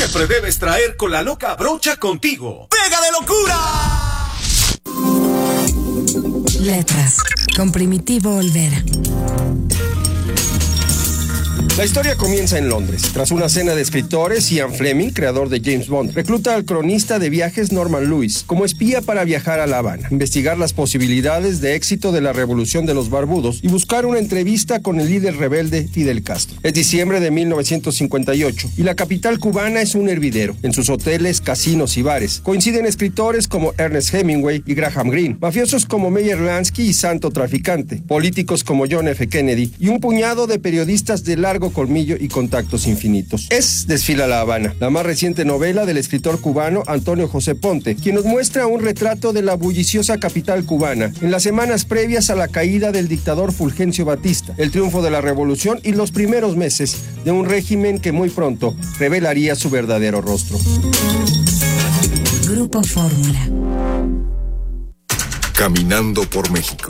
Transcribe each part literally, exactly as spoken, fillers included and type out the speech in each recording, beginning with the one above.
Siempre debes traer con la loca brocha contigo. ¡Pega de locura! Letras, con Primitivo Olvera. La historia comienza en Londres. Tras una cena de escritores, Ian Fleming, creador de James Bond, recluta al cronista de viajes Norman Lewis como espía para viajar a La Habana, investigar las posibilidades de éxito de la revolución de los barbudos y buscar una entrevista con el líder rebelde Fidel Castro. Es diciembre de mil novecientos cincuenta y ocho y la capital cubana es un hervidero. En sus hoteles, casinos y bares coinciden escritores como Ernest Hemingway y Graham Greene, mafiosos como Meyer Lansky y Santo Traficante, políticos como John F. Kennedy y un puñado de periodistas de largo colmillo y contactos infinitos. Es Desfila La Habana, la más reciente novela del escritor cubano Antonio José Ponte, quien nos muestra un retrato de la bulliciosa capital cubana en las semanas previas a la caída del dictador Fulgencio Batista, el triunfo de la revolución y los primeros meses de un régimen que muy pronto revelaría su verdadero rostro. Grupo Fórmula. Caminando por México.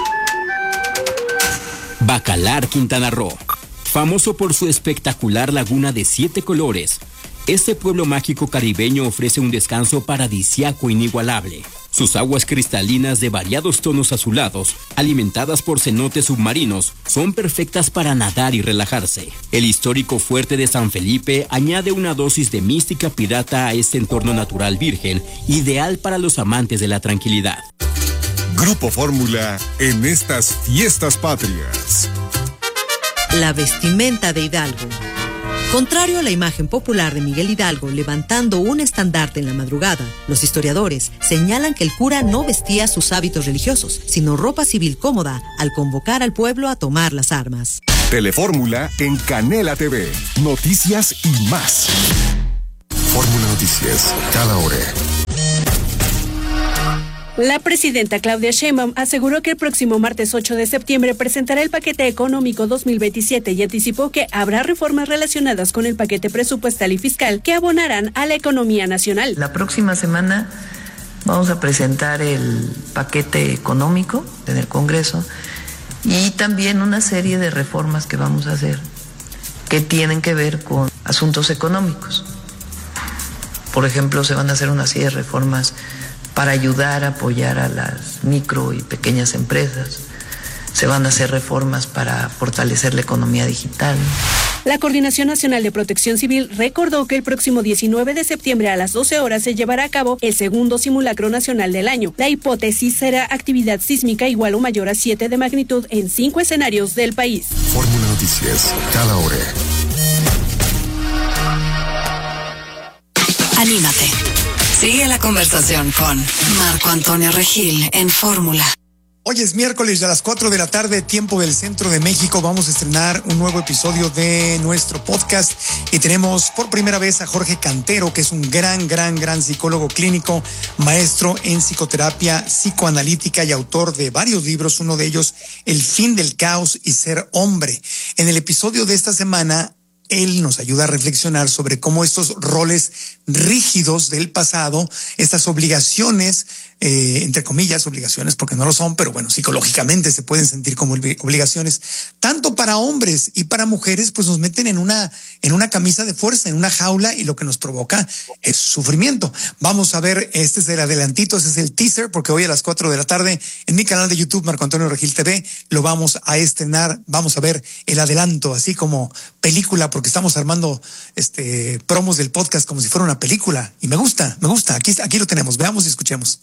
Bacalar, Quintana Roo. Famoso por su espectacular laguna de siete colores, este pueblo mágico caribeño ofrece un descanso paradisíaco inigualable. Sus aguas cristalinas de variados tonos azulados, alimentadas por cenotes submarinos, son perfectas para nadar y relajarse. El histórico fuerte de San Felipe añade una dosis de mística pirata a este entorno natural virgen, ideal para los amantes de la tranquilidad. Grupo Fórmula en estas fiestas patrias. La vestimenta de Hidalgo. Contrario a la imagen popular de Miguel Hidalgo levantando un estandarte en la madrugada, los historiadores señalan que el cura no vestía sus hábitos religiosos, sino ropa civil cómoda al convocar al pueblo a tomar las armas. Telefórmula en Canela T V. Noticias y más. Fórmula Noticias, cada hora. La presidenta Claudia Sheinbaum aseguró que el próximo martes ocho de septiembre presentará el paquete económico dos mil veintisiete y anticipó que habrá reformas relacionadas con el paquete presupuestal y fiscal que abonarán a la economía nacional. La próxima semana vamos a presentar el paquete económico en el Congreso y también una serie de reformas que vamos a hacer que tienen que ver con asuntos económicos. Por ejemplo, se van a hacer una serie de reformas para ayudar a apoyar a las micro y pequeñas empresas. Se van a hacer reformas para fortalecer la economía digital. La Coordinación Nacional de Protección Civil recordó que el próximo diecinueve de septiembre a las doce horas se llevará a cabo el segundo simulacro nacional del año. La hipótesis será actividad sísmica igual o mayor a siete de magnitud en cinco escenarios del país. Fórmula Noticias, cada hora. Anímate. Sigue la conversación con Marco Antonio Regil en Fórmula. Hoy es miércoles a las cuatro de la tarde, tiempo del centro de México. Vamos a estrenar un nuevo episodio de nuestro podcast y tenemos por primera vez a Jorge Cantero, que es un gran, gran, gran psicólogo clínico, maestro en psicoterapia psicoanalítica y autor de varios libros, uno de ellos, El fin del caos y ser hombre. En el episodio de esta semana, él nos ayuda a reflexionar sobre cómo estos roles rígidos del pasado, estas obligaciones, eh, entre comillas, obligaciones, porque no lo son, pero bueno, psicológicamente se pueden sentir como obligaciones, tanto para hombres y para mujeres, pues nos meten en una, en una camisa de fuerza, en una jaula, y lo que nos provoca es sufrimiento. Vamos a ver, este es el adelantito, este es el teaser, porque hoy a las cuatro de la tarde en mi canal de YouTube, Marco Antonio Regil T V, lo vamos a estrenar, vamos a ver el adelanto, así como película, porque estamos armando este promos del podcast como si fuera una película, y me gusta, me gusta, aquí, aquí lo tenemos, veamos y escuchemos.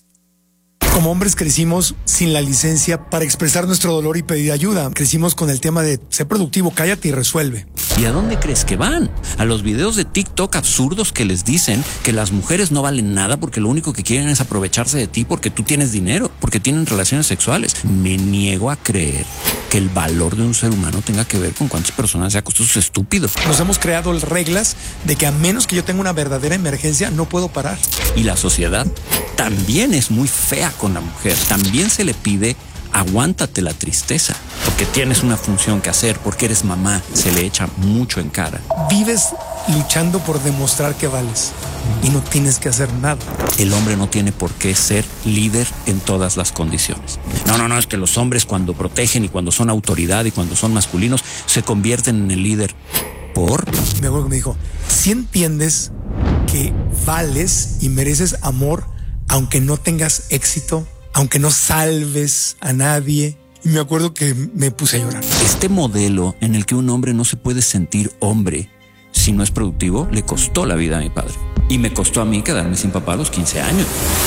Como hombres crecimos sin la licencia para expresar nuestro dolor y pedir ayuda. Crecimos con el tema de ser productivo, cállate y resuelve. ¿Y a dónde crees que van? A los videos de TikTok absurdos que les dicen que las mujeres no valen nada porque lo único que quieren es aprovecharse de ti porque tú tienes dinero, porque tienen relaciones sexuales. Me niego a creer que el valor de un ser humano tenga que ver con cuántas personas se acostó. Eso es estúpido. Nos hemos creado reglas de que a menos que yo tenga una verdadera emergencia, no puedo parar. Y la sociedad también es muy fea con la mujer. También se le pide aguántate la tristeza, porque tienes una función que hacer, porque eres mamá, se le echa mucho en cara. Vives luchando por demostrar que vales y no tienes que hacer nada. El hombre no tiene por qué ser líder en todas las condiciones. No, no, no, es que los hombres cuando protegen y cuando son autoridad y cuando son masculinos se convierten en el líder. ¿Por? Me acuerdo que me dijo, si entiendes que vales y mereces amor aunque no tengas éxito, aunque no salves a nadie. Y me acuerdo que me puse a llorar. Este modelo en el que un hombre no se puede sentir hombre si no es productivo, le costó la vida a mi padre. Y me costó a mí quedarme sin papá a los quince años.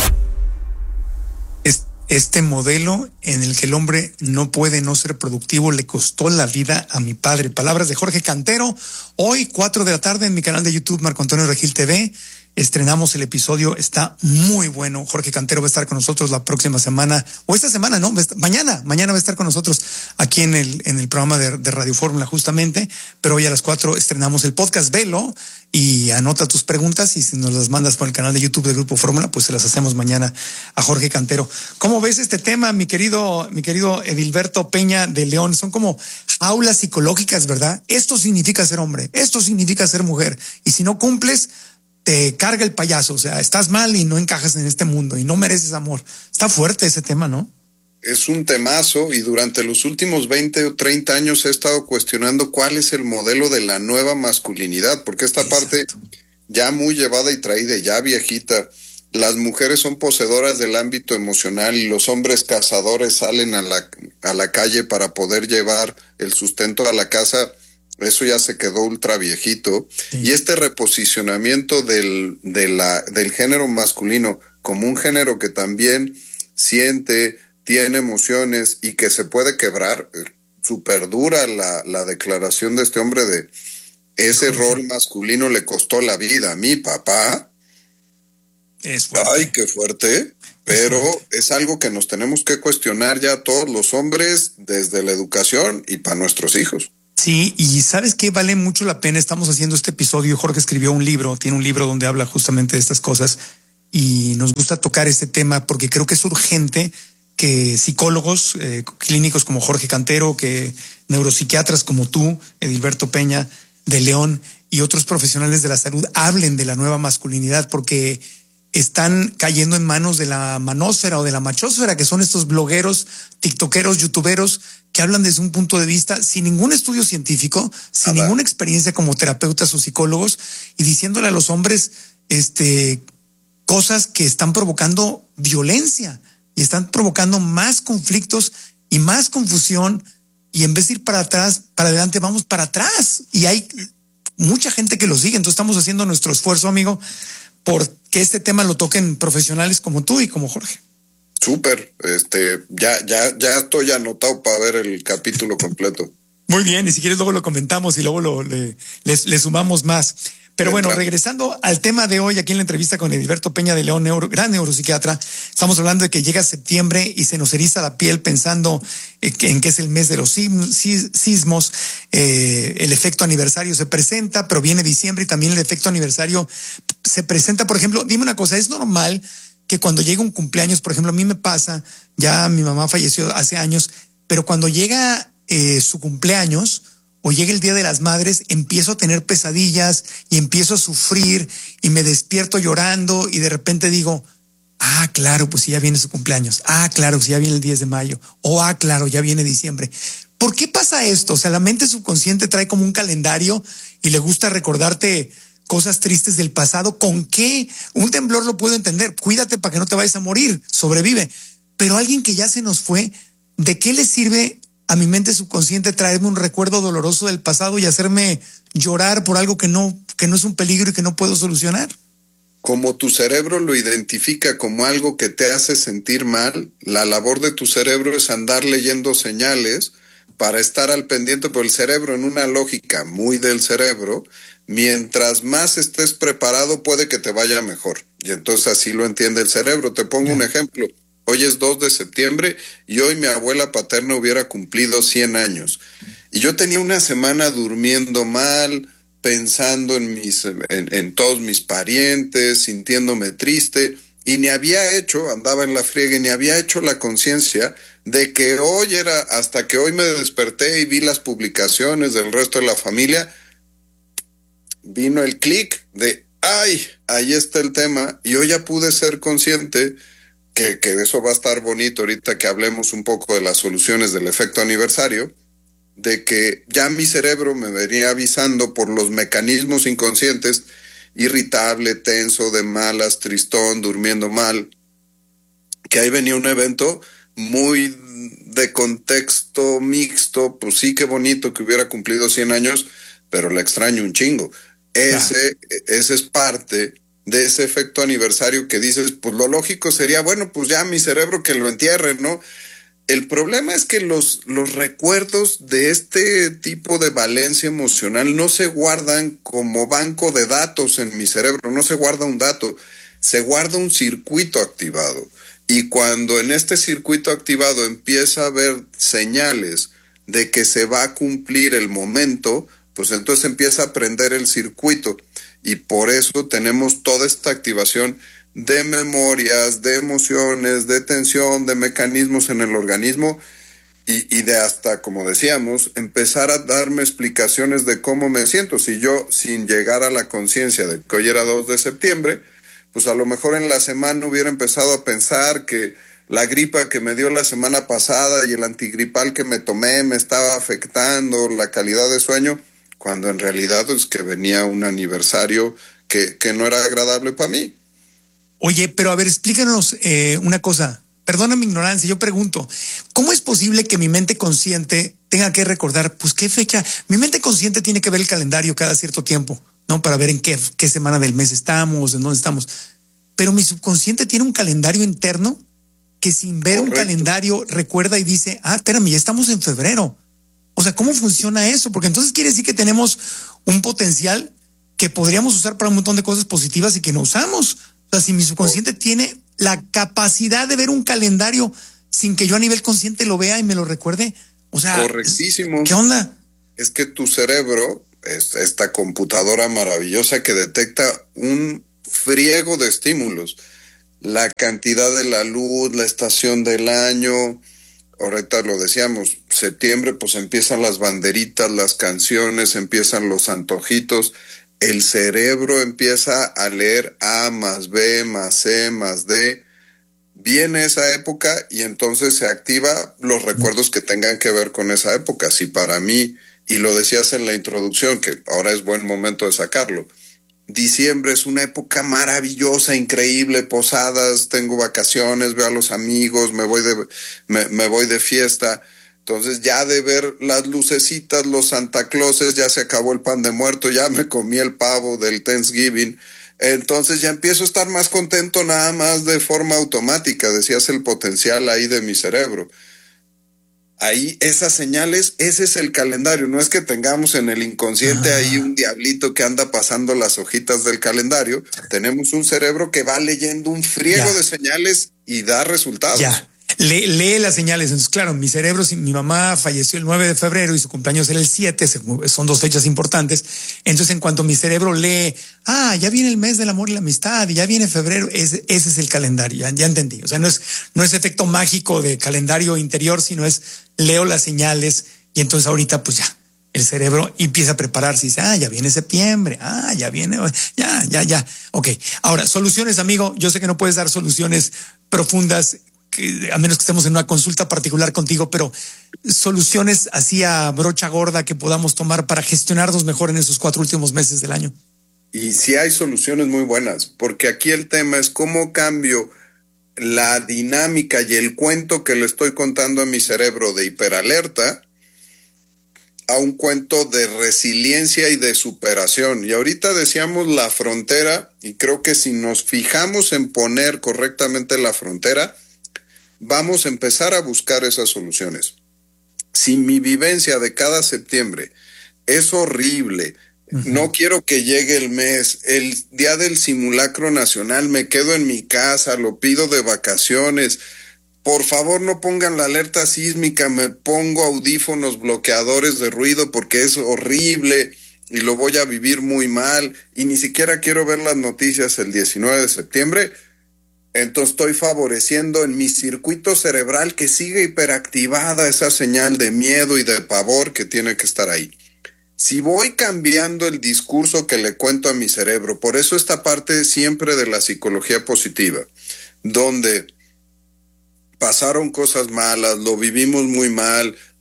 Este modelo en el que el hombre no puede no ser productivo le costó la vida a mi padre. Palabras de Jorge Cantero. Hoy, cuatro de la tarde, en mi canal de YouTube, Marco Antonio Regil T V. Estrenamos el episodio, está muy bueno. Jorge Cantero va a estar con nosotros la próxima semana, o esta semana, no, mañana, mañana va a estar con nosotros aquí en el, en el programa de, de Radio Fórmula justamente, pero hoy a las cuatro estrenamos el podcast. Velo y anota tus preguntas, y si nos las mandas por el canal de YouTube del Grupo Fórmula, pues se las hacemos mañana a Jorge Cantero. ¿Cómo ves este tema, mi querido, mi querido Edilberto Peña de León? Son como aulas psicológicas, ¿verdad? Esto significa ser hombre, esto significa ser mujer, y si no cumples, te carga el payaso. O sea, estás mal y no encajas en este mundo y no mereces amor. Está fuerte ese tema, ¿no? Es un temazo, y durante los últimos veinte o treinta años he estado cuestionando cuál es el modelo de la nueva masculinidad, porque esta Exacto. parte ya muy llevada y traída, ya viejita. Las mujeres son poseedoras del ámbito emocional y los hombres cazadores salen a la, a la calle para poder llevar el sustento a la casa. Eso ya se quedó ultra viejito. Sí. Y este reposicionamiento del, de la, del género masculino como un género que también siente, tiene emociones y que se puede quebrar, súper dura la, la declaración de este hombre de ese sí. rol masculino le costó la vida a mi papá. Es fuerte. Ay, qué fuerte. Pero es, fuerte. Es algo que nos tenemos que cuestionar ya todos los hombres desde la educación y para nuestros hijos. Sí, y ¿sabes qué? Vale mucho la pena. Estamos haciendo este episodio. Jorge escribió un libro, tiene un libro donde habla justamente de estas cosas, y nos gusta tocar este tema porque creo que es urgente que psicólogos eh, clínicos como Jorge Cantero, que neuropsiquiatras como tú, Edilberto Peña de León, y otros profesionales de la salud hablen de la nueva masculinidad, porque están cayendo en manos de la manósfera o de la machósfera, que son estos blogueros, tiktokeros, youtuberos, que hablan desde un punto de vista sin ningún estudio científico, sin Nada. ninguna experiencia como terapeutas o psicólogos, y diciéndole a los hombres este, cosas que están provocando violencia y están provocando más conflictos y más confusión, y en vez de ir para atrás, para adelante, vamos para atrás, y hay mucha gente que lo sigue. Entonces estamos haciendo nuestro esfuerzo, amigo, por que este tema lo toquen profesionales como tú y como Jorge. Súper, este, ya, ya, ya estoy anotado para ver el capítulo completo. Muy bien, y si quieres luego lo comentamos y luego lo, le, le, le sumamos más. Pero bueno, regresando al tema de hoy, aquí en la entrevista con Edilberto Peña de León, neuro, gran neuropsiquiatra, estamos hablando de que llega septiembre y se nos eriza la piel pensando en que es el mes de los sismos, eh, el efecto aniversario se presenta, pero viene diciembre y también el efecto aniversario se presenta. Por ejemplo, dime una cosa, ¿es normal que cuando llega un cumpleaños, por ejemplo, a mí me pasa, ya mi mamá falleció hace años, pero cuando llega eh, su cumpleaños o llega el Día de las Madres, empiezo a tener pesadillas y empiezo a sufrir y me despierto llorando, y de repente digo, ah, claro, pues ya viene su cumpleaños. Ah, claro, pues ya viene el diez de mayo. O ah, claro, ya viene diciembre. ¿Por qué pasa esto? O sea, la mente subconsciente trae como un calendario y le gusta recordarte cosas tristes del pasado. ¿Con qué? Un temblor lo puedo entender. Cuídate para que no te vayas a morir. Sobrevive. Pero alguien que ya se nos fue, ¿de qué le sirve a mi mente subconsciente traerme un recuerdo doloroso del pasado y hacerme llorar por algo que no, que no es un peligro y que no puedo solucionar? Como tu cerebro lo identifica como algo que te hace sentir mal, la labor de tu cerebro es andar leyendo señales para estar al pendiente, por el cerebro, en una lógica muy del cerebro, mientras más estés preparado puede que te vaya mejor. Y entonces así lo entiende el cerebro. Te pongo un ejemplo. Hoy es dos de septiembre y hoy mi abuela paterna hubiera cumplido cien años. Y yo tenía una semana durmiendo mal, pensando en, mis, en, en todos mis parientes, sintiéndome triste, y ni había hecho, andaba en la friega, y ni había hecho la conciencia de que hoy era, hasta que hoy me desperté y vi las publicaciones del resto de la familia, vino el clic de, ay, ahí está el tema, y hoy ya pude ser consciente que, que eso va a estar bonito ahorita que hablemos un poco de las soluciones del efecto aniversario, de que ya mi cerebro me venía avisando por los mecanismos inconscientes irritable, tenso, de malas, tristón, durmiendo mal, que ahí venía un evento muy de contexto mixto, pues sí, qué bonito que hubiera cumplido cien años, pero la extraño un chingo. Ese, ah. ese es parte de ese efecto aniversario que dices, pues lo lógico sería, bueno, pues ya mi cerebro que lo entierre, ¿no? El problema es que los, los recuerdos de este tipo de valencia emocional no se guardan como banco de datos en mi cerebro, no se guarda un dato, se guarda un circuito activado. Y cuando en este circuito activado empieza a haber señales de que se va a cumplir el momento, pues entonces empieza a prender el circuito. Y por eso tenemos toda esta activación de memorias, de emociones, de tensión, de mecanismos en el organismo y, y de hasta, como decíamos, empezar a darme explicaciones de cómo me siento. Si yo, sin llegar a la conciencia de que hoy era dos de septiembre, pues a lo mejor en la semana hubiera empezado a pensar que la gripa que me dio la semana pasada y el antigripal que me tomé me estaba afectando la calidad de sueño, cuando en realidad es que venía un aniversario que, que no era agradable para mí. Oye, pero a ver, explícanos eh, una cosa. Perdona mi ignorancia, yo pregunto, ¿cómo es posible que mi mente consciente tenga que recordar, pues qué fecha? Mi mente consciente tiene que ver el calendario cada cierto tiempo, ¿no? Para ver en qué, qué semana del mes estamos, en dónde estamos. Pero mi subconsciente tiene un calendario interno que sin ver Correcto. Un calendario recuerda y dice, ah, espérame, ya estamos en febrero. O sea, ¿cómo funciona eso? Porque entonces quiere decir que tenemos un potencial que podríamos usar para un montón de cosas positivas y que no usamos. O sea, si mi subconsciente tiene la capacidad de ver un calendario sin que yo a nivel consciente lo vea y me lo recuerde, o sea, correctísimo. ¿Qué onda? Es que tu cerebro es esta computadora maravillosa que detecta un friego de estímulos, la cantidad de la luz, la estación del año. Ahorita lo decíamos, septiembre, pues empiezan las banderitas, las canciones, empiezan los antojitos. El cerebro empieza a leer A más B más C más D. Viene esa época y entonces se activa los recuerdos que tengan que ver con esa época. Si para mí, y lo decías en la introducción, que ahora es buen momento de sacarlo, diciembre es una época maravillosa, increíble, posadas, tengo vacaciones, veo a los amigos, me voy de, me, me voy de fiesta. Entonces ya de ver las lucecitas, los Santa Clauses, ya se acabó el pan de muerto, ya me comí el pavo del Thanksgiving. Entonces ya empiezo a estar más contento nada más de forma automática, decías el potencial ahí de mi cerebro. Ahí esas señales, ese es el calendario, no es que tengamos en el inconsciente ah. ahí un diablito que anda pasando las hojitas del calendario, tenemos un cerebro que va leyendo un friego ya. de señales y da resultados. Ya. Lee, lee las señales. Entonces, claro, mi cerebro, si mi mamá falleció el nueve de febrero y su cumpleaños era el siete, son dos fechas importantes. Entonces, en cuanto mi cerebro lee, ah, ya viene el mes del amor y la amistad, y ya viene febrero, ese, ese es el calendario, ya, ya entendí. O sea, no es, no es efecto mágico de calendario interior, sino es leo las señales y entonces ahorita, pues ya, el cerebro empieza a prepararse y dice, ah, ya viene septiembre, ah, ya viene, ya, ya, ya. Ok, ahora, soluciones, amigo. Yo sé que no puedes dar soluciones profundas, que, a menos que estemos en una consulta particular contigo, pero soluciones así a brocha gorda que podamos tomar para gestionarnos mejor en esos cuatro últimos meses del año. Y sí hay soluciones muy buenas, porque aquí el tema es cómo cambio la dinámica y el cuento que le estoy contando a mi cerebro de hiperalerta a un cuento de resiliencia y de superación. Y ahorita decíamos la frontera, y creo que si nos fijamos en poner correctamente la frontera, vamos a empezar a buscar esas soluciones. Si mi vivencia de cada septiembre es horrible, uh-huh. no quiero que llegue el mes, el día del simulacro nacional, me quedo en mi casa, lo pido de vacaciones, por favor no pongan la alerta sísmica, me pongo audífonos bloqueadores de ruido porque es horrible y lo voy a vivir muy mal y ni siquiera quiero ver las noticias el diecinueve de septiembre, entonces estoy favoreciendo en mi circuito cerebral que sigue hiperactivada esa señal de miedo y de pavor que tiene que estar ahí. Si voy cambiando el discurso que le cuento a mi cerebro, por eso esta parte siempre de la psicología positiva, donde pasaron cosas malas, lo vivimos muy mal,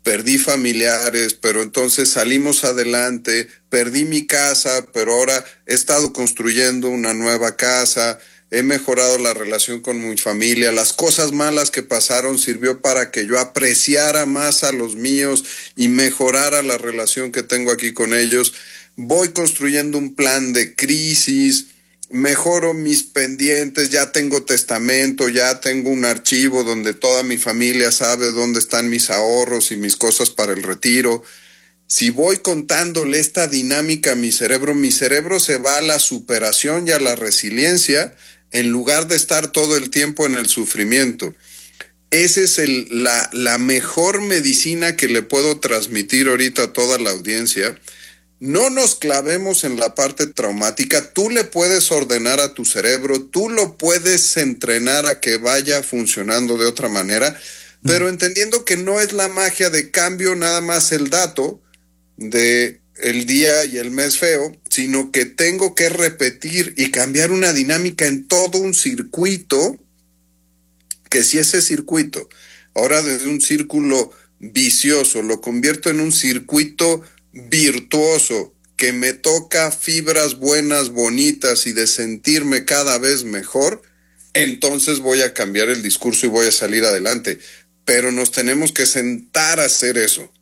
perdí familiares, pero entonces salimos adelante, perdí mi casa, pero ahora he estado construyendo una nueva casa, he mejorado la relación con mi familia, las cosas malas que pasaron sirvió para que yo apreciara más a los míos y mejorara la relación que tengo aquí con ellos. Voy construyendo un plan de crisis, mejoro mis pendientes, ya tengo testamento, ya tengo un archivo donde toda mi familia sabe dónde están mis ahorros y mis cosas para el retiro. Si voy contándole esta dinámica a mi cerebro, mi cerebro se va a la superación y a la resiliencia en lugar de estar todo el tiempo en el sufrimiento. Esa es el, la, la mejor medicina que le puedo transmitir ahorita a toda la audiencia. No nos clavemos en la parte traumática. Tú le puedes ordenar a tu cerebro, tú lo puedes entrenar a que vaya funcionando de otra manera, pero entendiendo que no es la magia de cambio nada más el dato de el día y el mes feo, sino que tengo que repetir y cambiar una dinámica en todo un circuito, que si ese circuito, ahora desde un círculo vicioso, lo convierto en un circuito virtuoso, que me toca fibras buenas, bonitas y de sentirme cada vez mejor, entonces voy a cambiar el discurso y voy a salir adelante. Pero nos tenemos que sentar a hacer eso.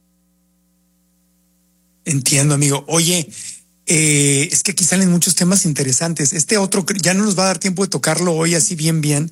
Entiendo, amigo. Oye, eh, es que aquí salen muchos temas interesantes. Este otro, ya no nos va a dar tiempo de tocarlo hoy así bien, bien,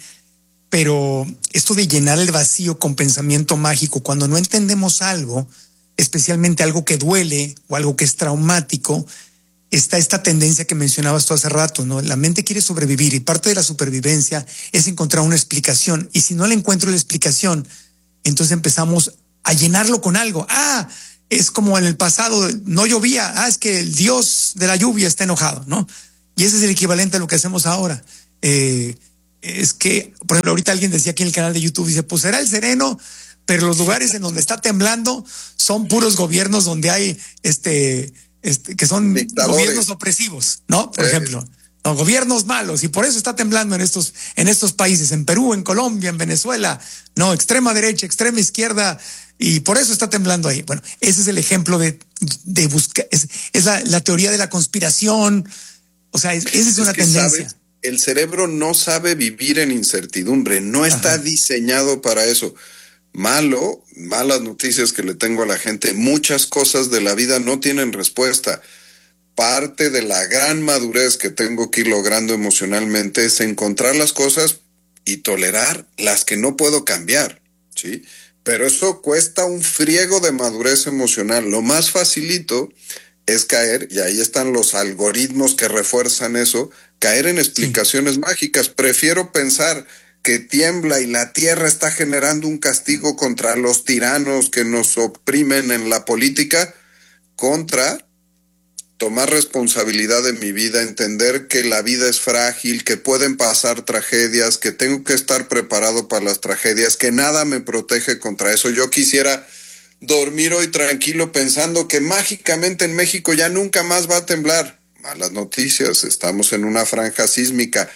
pero esto de llenar el vacío con pensamiento mágico, cuando no entendemos algo, especialmente algo que duele o algo que es traumático, está esta tendencia que mencionabas tú hace rato, ¿no? La mente quiere sobrevivir y parte de la supervivencia es encontrar una explicación. Y si no le encuentro la explicación, entonces empezamos a llenarlo con algo. Ah, es como en el pasado, no llovía. Ah, es que el Dios de la lluvia está enojado, ¿no? Y ese es el equivalente a lo que hacemos ahora. Eh, es que, por ejemplo, ahorita alguien decía aquí en el canal de YouTube, dice, pues será el sereno, pero los lugares en donde está temblando son puros gobiernos donde hay, este, este que son dictadores, gobiernos opresivos, ¿no? Por eh. ejemplo, no, gobiernos malos, y por eso está temblando en estos, en estos países, en Perú, en Colombia, en Venezuela, no, extrema derecha, extrema izquierda, y por eso está temblando ahí. Bueno, ese es el ejemplo de, de buscar, es, es la, la teoría de la conspiración. O sea, es, esa es una es tendencia. ¿Sabes? El cerebro no sabe vivir en incertidumbre, no está Ajá. diseñado para eso. Malo, malas noticias que le tengo a la gente, muchas cosas de la vida no tienen respuesta. Parte de la gran madurez que tengo que ir logrando emocionalmente es encontrar las cosas y tolerar las que no puedo cambiar, ¿sí? Pero eso cuesta un friego de madurez emocional. Lo más facilito es caer, y ahí están los algoritmos que refuerzan eso, caer en explicaciones sí. mágicas. Prefiero pensar que tiembla y la tierra está generando un castigo contra los tiranos que nos oprimen en la política, contra tomar responsabilidad de mi vida, entender que la vida es frágil, que pueden pasar tragedias, que tengo que estar preparado para las tragedias, que nada me protege contra eso. Yo quisiera dormir hoy tranquilo pensando que mágicamente en México ya nunca más va a temblar. Malas noticias, estamos en una franja sísmica.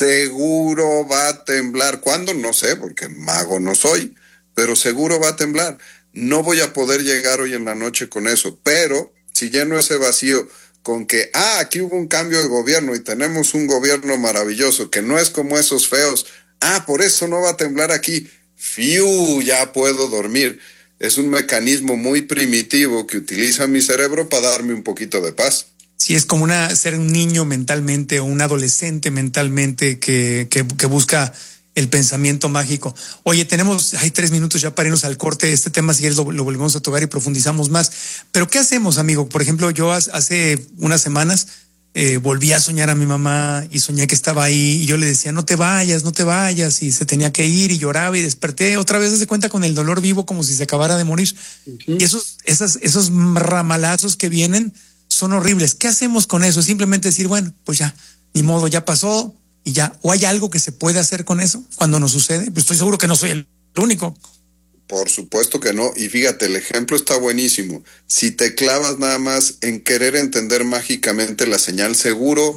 Seguro va a temblar. ¿Cuándo? No sé, porque mago no soy, pero seguro va a temblar. No voy a poder llegar hoy en la noche con eso, pero si lleno ese vacío con que, ah, aquí hubo un cambio de gobierno y tenemos un gobierno maravilloso que no es como esos feos, ah, por eso no va a temblar aquí, fiu, ya puedo dormir. Es un mecanismo muy primitivo que utiliza mi cerebro para darme un poquito de paz. Sí, es como una, ser un niño mentalmente o un adolescente mentalmente que, que, que busca el pensamiento mágico. Oye, tenemos, hay tres minutos ya para irnos al corte. Este tema, si quieres, lo, lo volvemos a tocar y profundizamos más. Pero, ¿qué hacemos, amigo? Por ejemplo, yo hace unas semanas eh, volví a soñar a mi mamá y soñé que estaba ahí y yo le decía, no te vayas, no te vayas, y se tenía que ir y lloraba y desperté otra vez, se cuenta, con el dolor vivo como si se acabara de morir. Uh-huh. Y esos, esas, esos ramalazos que vienen son horribles. ¿Qué hacemos con eso? Simplemente decir, bueno, pues ya, ni modo, ya pasó. Y ya, ¿o hay algo que se puede hacer con eso cuando nos sucede? Pues estoy seguro que no soy el único. Por supuesto que no. Y fíjate, el ejemplo está buenísimo. Si te clavas nada más en querer entender mágicamente la señal, seguro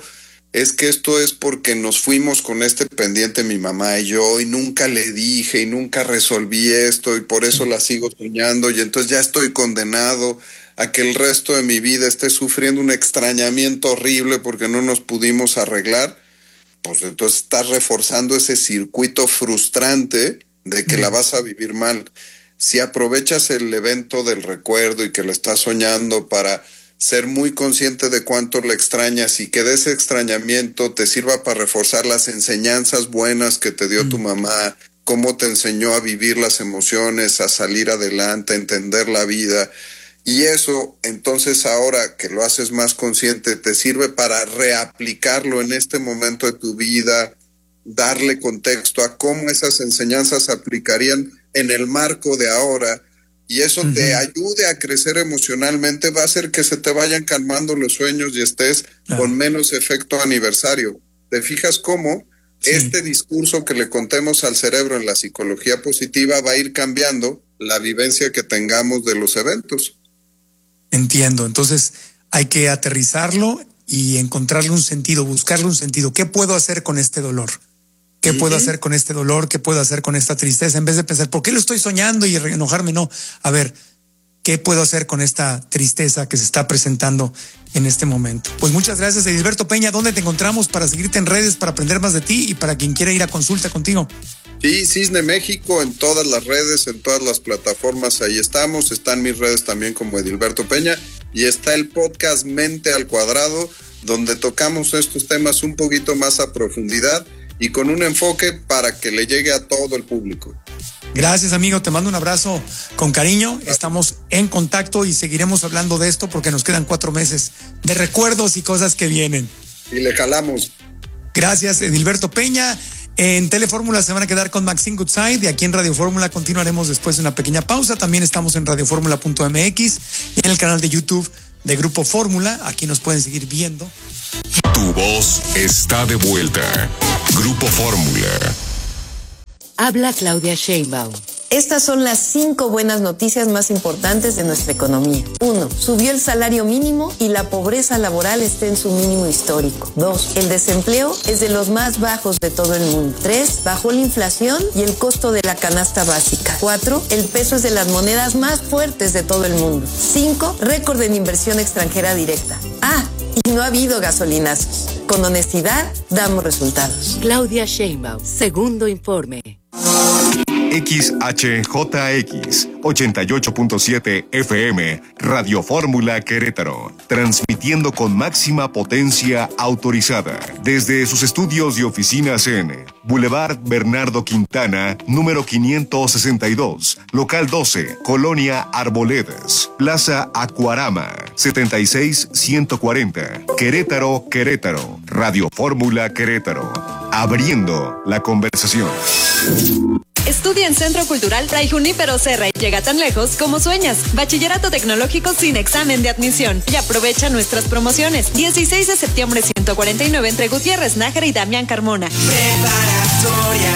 es que esto es porque nos fuimos con este pendiente mi mamá y yo y nunca le dije y nunca resolví esto y por eso la sigo soñando y entonces ya estoy condenado a que el resto de mi vida esté sufriendo un extrañamiento horrible porque no nos pudimos arreglar, pues entonces estás reforzando ese circuito frustrante de que la vas a vivir mal. Si aprovechas el evento del recuerdo y que lo estás soñando para ser muy consciente de cuánto le extrañas y que de ese extrañamiento te sirva para reforzar las enseñanzas buenas que te dio mm. tu mamá, cómo te enseñó a vivir las emociones, a salir adelante, a entender la vida. Y eso, entonces ahora que lo haces más consciente, te sirve para reaplicarlo en este momento de tu vida, darle contexto a cómo esas enseñanzas se aplicarían en el marco de ahora. Y eso uh-huh. te ayude a crecer emocionalmente, va a hacer que se te vayan calmando los sueños y estés claro. con menos efecto aniversario. ¿Te fijas cómo sí. este discurso que le contemos al cerebro en la psicología positiva va a ir cambiando la vivencia que tengamos de los eventos? Entiendo. Entonces hay que aterrizarlo y encontrarle un sentido, buscarle un sentido. ¿Qué puedo hacer con este dolor? ¿Qué uh-huh. puedo hacer con este dolor? ¿Qué puedo hacer con esta tristeza? En vez de pensar, ¿por qué lo estoy soñando y enojarme? No. A ver, ¿qué puedo hacer con esta tristeza que se está presentando en este momento? Pues muchas gracias, Edilberto Peña. ¿Dónde te encontramos para seguirte en redes, para aprender más de ti y para quien quiera ir a consulta contigo? Sí, Cisne México, en todas las redes, en todas las plataformas, ahí estamos. Están mis redes también como Edilberto Peña y está el podcast Mente al Cuadrado, donde tocamos estos temas un poquito más a profundidad y con un enfoque para que le llegue a todo el público. Gracias, amigo. Te mando un abrazo con cariño. Estamos en contacto y seguiremos hablando de esto porque nos quedan cuatro meses de recuerdos y cosas que vienen. Y le jalamos. Gracias, Edilberto Peña. En Telefórmula se van a quedar con Maxine Goodside y aquí en Radio Fórmula continuaremos después de una pequeña pausa. También estamos en radio fórmula punto m x y en el canal de YouTube de Grupo Fórmula. Aquí nos pueden seguir viendo. Tu voz está de vuelta. Grupo Fórmula. Habla Claudia Sheinbaum. Estas son las cinco buenas noticias más importantes de nuestra economía. Uno, subió el salario mínimo y la pobreza laboral está en su mínimo histórico. Dos, el desempleo es de los más bajos de todo el mundo. Tres, bajó la inflación y el costo de la canasta básica. Cuatro, el peso es de las monedas más fuertes de todo el mundo. Cinco, récord en inversión extranjera directa. Ah, y no ha habido gasolinazos. Con honestidad, damos resultados. Claudia Sheinbaum, segundo informe. X H J X ochenta y ocho punto siete F M, Radio Fórmula Querétaro, transmitiendo con máxima potencia autorizada desde sus estudios y oficinas en Boulevard Bernardo Quintana, número quinientos sesenta y dos, local doce, Colonia Arboledas, Plaza Acuarama, setenta y seis ciento cuarenta, Querétaro, Querétaro, Radio Fórmula Querétaro, abriendo la conversación. Estudia en Centro Cultural Fray Junípero Serra y llega tan lejos como sueñas. Bachillerato tecnológico sin examen de admisión. Y aprovecha nuestras promociones. dieciséis de septiembre ciento cuarenta y nueve entre Gutiérrez Nájera y Damián Carmona. Preparatoria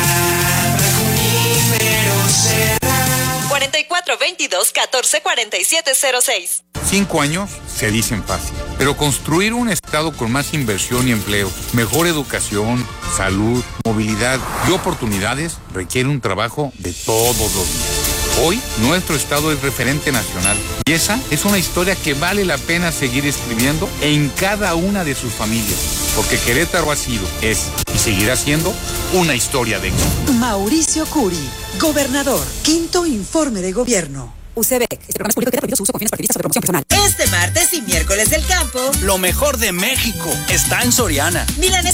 Fray Junípero Serra. cuarenta y cuatro veintidós catorce cuarenta y siete cero seis. Cinco años se dicen fácil, pero construir un estado con más inversión y empleo, mejor educación, salud, movilidad y oportunidades requiere un trabajo de todos los días. Hoy, nuestro estado es referente nacional y esa es una historia que vale la pena seguir escribiendo en cada una de sus familias, porque Querétaro ha sido, es y seguirá siendo una historia de éxito. Mauricio Curi, gobernador, quinto informe de gobierno. U C B, este programa es público y prohibido su uso con fines partidistas o de promoción personal. Este martes y miércoles del campo, lo mejor de México está en Soriana. Milanesa